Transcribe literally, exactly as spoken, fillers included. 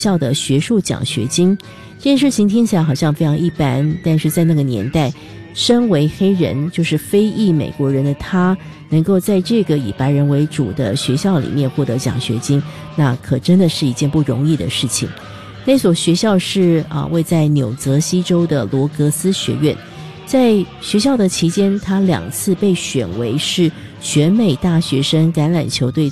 校的学术奖学金。这件事情听起来好像非常一般，但是在那个年代，身为黑人，就是非裔美国人的他，能够在这个以白人为主的学校里面获得奖学金，那可真的是一件不容易的事情。那所学校是啊，位在纽泽西州的罗格斯学院。在学校的期间，他两次被选为是全美大学生橄榄球队